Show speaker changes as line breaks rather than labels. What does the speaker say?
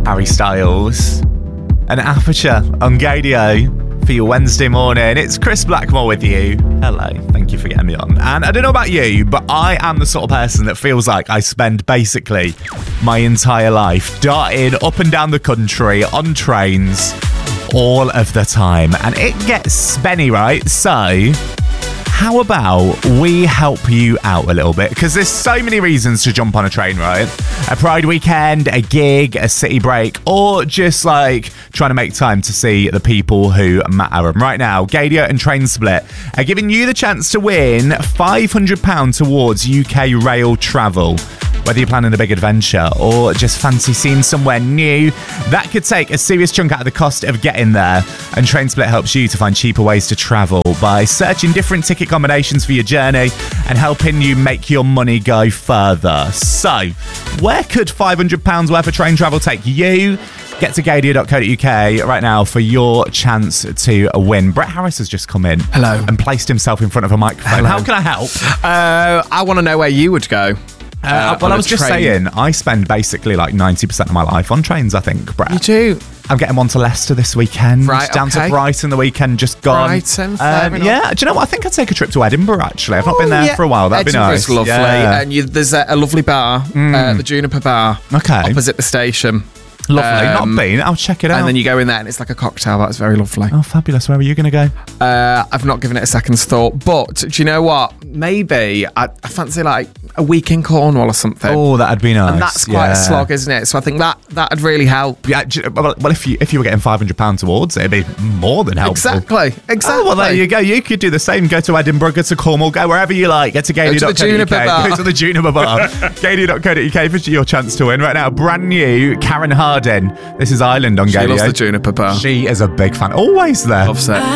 Harry Styles, and Aperture on Gadio for your Wednesday morning. It's Chris Blackmore with you. Hello, thank you for getting me on. And I don't know about you, but I am the sort of person that feels like I spend basically my entire life darting up and down the country on trains all of the time. And it gets spenny, right? So how about we help you out a little bit? Because there's so many reasons to jump on a train, right? A Pride weekend, a gig, a city break, or just like trying to make time to see the people who matter. And right now, Gadio and Train Split are giving you the chance to win £500 towards UK rail travel. Whether you're planning a big adventure or just fancy seeing somewhere new, that could take a serious chunk out of the cost of getting there. And Train Split helps you to find cheaper ways to travel by searching different ticket combinations for your journey and helping you make your money go further. So, where could £500 worth of train travel take you? Get to gadio.co.uk right now for your chance to win. Brett Harris has just come in.
Hello.
And placed himself in front of a microphone.
Hello.
How can I help?
I want to know where you would go.
Well, I was just saying, I spend basically like 90% of my life on trains, I think, Brett.
You do?
I'm getting one to Leicester this weekend.
Right,
down to Brighton the weekend just gone.
Brighton, fair enough.
Yeah, do you know what? I think I'd take a trip to Edinburgh, actually. I've not been there for a while. That'd be nice.
Edinburgh's lovely.
Yeah.
And there's a lovely bar, the Juniper Bar, opposite the station.
Lovely. Not been. I'll check it out.
And then you go in there and it's like a cocktail bar. It's very lovely.
Oh, fabulous. Where were you going to go?
I've not given it a second's thought. But do you know what? Maybe I fancy like a week in Cornwall or something.
Oh, that'd be nice.
And that's quite a slog, isn't it? So I think that'd really help.
Yeah. Well, if you were getting £500 towards it, it'd be more than helpful.
Exactly.
Oh, well, there you go. You could do the same. Go to Edinburgh, go to Cornwall, go wherever you like. Get to gadio.co.uk. Go to the Juniper Bar. Gadio.co.uk for your chance to win. Right now, brand new Karen Hardin. This is Island on Gadio.
She loves the Juniper Bar.
She is a big fan. Always there.
Loves it.